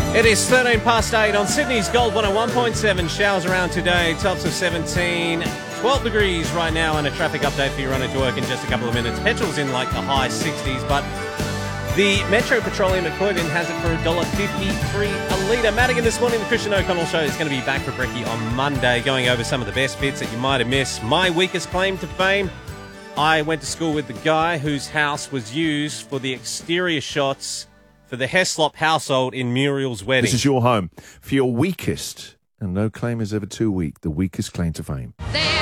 It is 13 past 8 on Sydney's Gold 101.7. Showers around today, tops of 17, 12 degrees right now, and a traffic update for you running to work in just a couple of minutes. Petrol's in like the high 60s, but the Metro Petroleum at Croydon has it for $1.53 a litre. Madigan this morning, the Christian O'Connell Show is going to be back for brekkie on Monday, going over some of the best bits that you might have missed. My weakest claim to fame: I went to school with the guy whose house was used for the exterior shots for the Heslop household in Muriel's wedding. This is your home for your weakest, and no claim is ever too weak, the weakest claim to fame. There